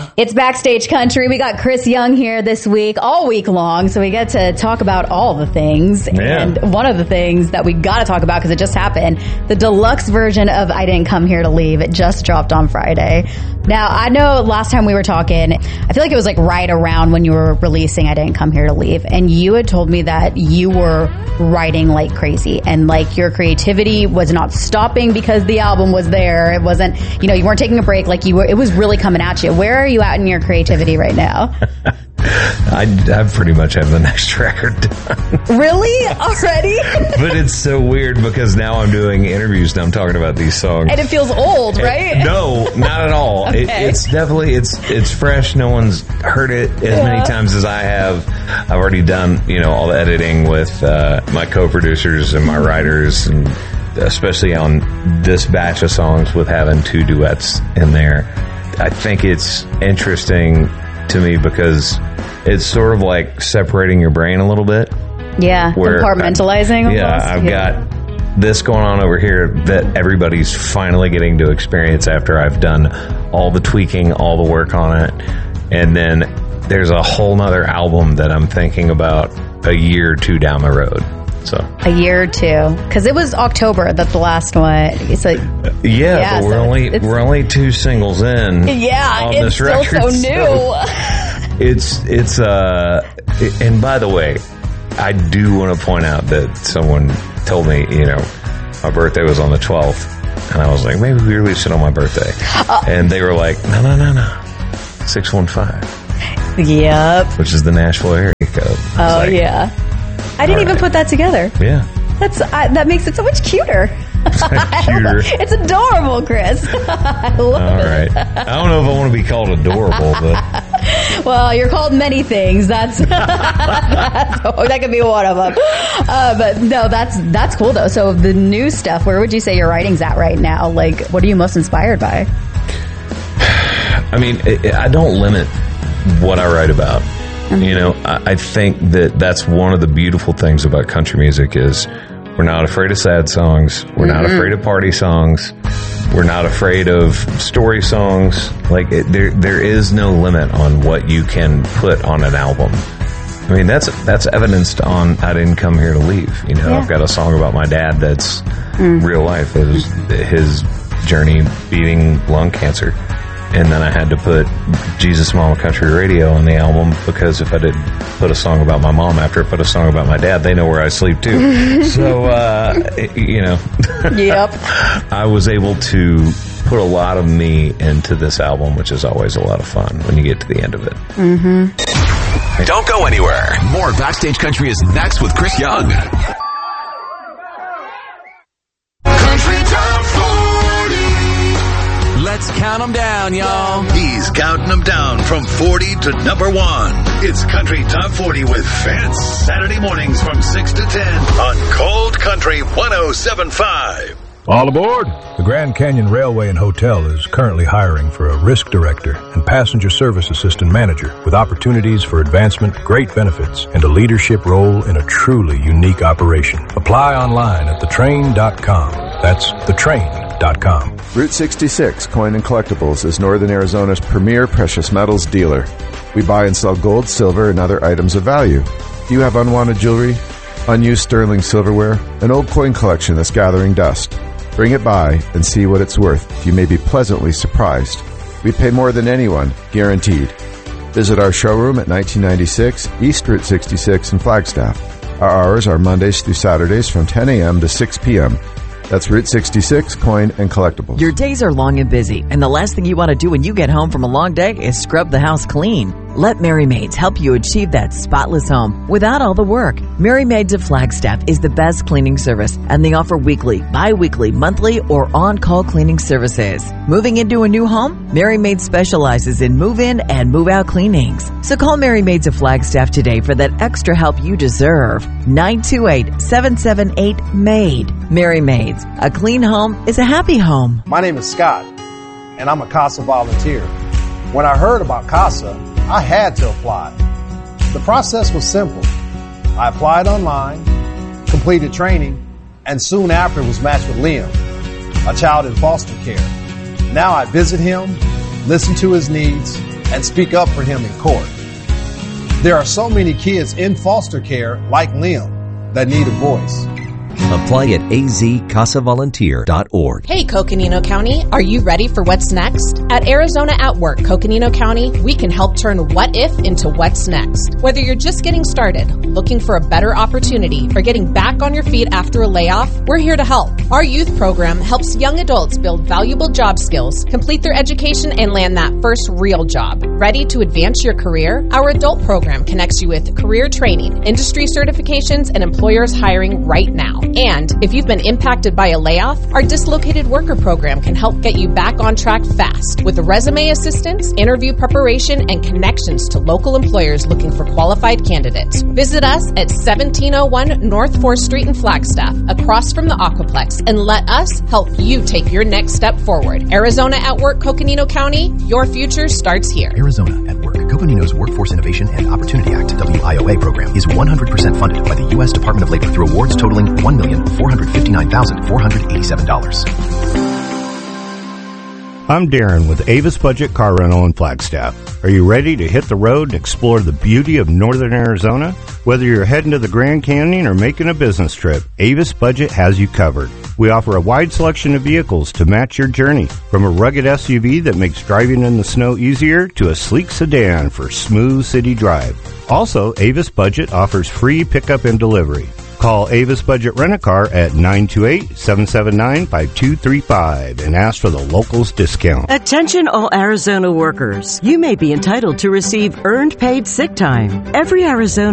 It's Backstage Country. We got Chris Young here this week, all week long, so we get to talk about all the things. Yeah. And one of the things that we got to talk about, because it just happened, the deluxe version of I Didn't Come Here to Leave. It just dropped on Friday. Now, I know last time we were talking, I feel like it was like right around when you were releasing I Didn't Come Here to Leave, and you had told me that you were writing like crazy, and like your creativity was not stopping because the album was there. It wasn't, you weren't taking a break. Like it was really coming at you. Where are you at in your creativity right now? I pretty much have the next record done. Really? Already? But it's so weird because now I'm doing interviews and I'm talking about these songs. And it feels old, right? No, not at all. Okay. It's definitely, it's fresh. No one's heard it as many times as I have. I've already done, all the editing with my co-producers and my writers, and especially on this batch of songs with having 2 duets in there. I think it's interesting to me because it's sort of like separating your brain a little bit. Yeah, compartmentalizing almost. Yeah, I've got this going on over here that everybody's finally getting to experience after I've done all the tweaking, all the work on it. And then there's a whole nother album that I'm thinking about a year or 2 down the road. So a year or 2, because it was October that the last one. It's like but we're only 2 singles in. Yeah, on it's this still record, so new. It's and by the way, I do want to point out that someone told me, my birthday was on the 12th, and I was like, maybe we release it on my birthday, and they were like, no, 615. Yep. Which is the Nashville area code. Oh, yeah. I didn't even put that together. Yeah. That makes it so much cuter. Cuter. It's adorable, Chris. I love it. All right. I don't know if I want to be called adorable, but... Well, you're called many things. That could be one of them. But no, that's cool, though. So the new stuff, where would you say your writing's at right now? Like, what are you most inspired by? I mean, I don't limit what I write about. Mm-hmm. I think that's one of the beautiful things about country music is we're not afraid of sad songs. We're not afraid of party songs. We're not afraid of story songs. Like there is no limit on what you can put on an album. I mean, that's evidenced on I Didn't Come Here to Leave. I've got a song about my dad that's real life. It was his journey beating lung cancer. And then I had to put Jesus Mama Country Radio on the album because if I did put a song about my mom after I put a song about my dad, they know where I sleep too. So, Yep. I was able to put a lot of me into this album, which is always a lot of fun when you get to the end of it. Mm-hmm. Don't go anywhere. More Backstage Country is next with Chris Young. Let's count them down, y'all. He's counting them down from 40 to number 1. It's Country Top 40 with Fance. Saturday mornings from 6 to 10 on Cold Country 107.5. All aboard! The Grand Canyon Railway and Hotel is currently hiring for a risk director and passenger service assistant manager with opportunities for advancement, great benefits, and a leadership role in a truly unique operation. Apply online at thetrain.com. That's thetrain.com. Route 66 Coin and Collectibles is Northern Arizona's premier precious metals dealer. We buy and sell gold, silver, and other items of value. Do you have unwanted jewelry, unused sterling silverware, an old coin collection that's gathering dust? Bring it by and see what it's worth. You may be pleasantly surprised. We pay more than anyone, guaranteed. Visit our showroom at 1996 East Route 66 in Flagstaff. Our hours are Mondays through Saturdays from 10 a.m. to 6 p.m. That's Route 66, Coin and Collectibles. Your days are long and busy, and the last thing you want to do when you get home from a long day is scrub the house clean. Let Merry Maids help you achieve that spotless home without all the work. Merry Maids of Flagstaff is the best cleaning service, and they offer weekly, bi-weekly, monthly, or on-call cleaning services. Moving into a new home? Merry Maids specializes in move-in and move-out cleanings. So call Merry Maids of Flagstaff today for that extra help you deserve. 928-778-MAID. Merry Maids. A clean home is a happy home. My name is Scott, and I'm a CASA volunteer. When I heard about CASA, I had to apply. The process was simple. I applied online, completed training, and soon after was matched with Liam, a child in foster care. Now I visit him, listen to his needs, and speak up for him in court. There are so many kids in foster care like Liam that need a voice. Apply at azcasavolunteer.org. Hey, Coconino County, are you ready for what's next? At Arizona at Work, Coconino County, we can help turn what if into what's next. Whether you're just getting started, looking for a better opportunity, or getting back on your feet after a layoff, we're here to help. Our youth program helps young adults build valuable job skills, complete their education, and land that first real job. Ready to advance your career? Our adult program connects you with career training, industry certifications, and employers hiring right now. And if you've been impacted by a layoff, our dislocated worker program can help get you back on track fast with resume assistance, interview preparation, and connections to local employers looking for qualified candidates. Visit us at 1701 North 4th Street in Flagstaff, across from the Aquaplex, and let us help you take your next step forward. Arizona at Work, Coconino County, your future starts here. Arizona at Work. Coconino's Workforce Innovation and Opportunity Act WIOA program is 100% funded by the U.S. Department of Labor through awards totaling $1,459,487. I'm Darren with Avis Budget Car Rental in Flagstaff. Are you ready to hit the road and explore the beauty of northern Arizona? Whether you're heading to the Grand Canyon or making a business trip, Avis Budget has you covered. We offer a wide selection of vehicles to match your journey, from a rugged SUV that makes driving in the snow easier to a sleek sedan for smooth city drive. Also, Avis Budget offers free pickup and delivery. Call Avis Budget Rent-A-Car at 928-779-5235 and ask for the locals discount. Attention all Arizona workers. You may be entitled to receive earned paid sick time. Every Arizona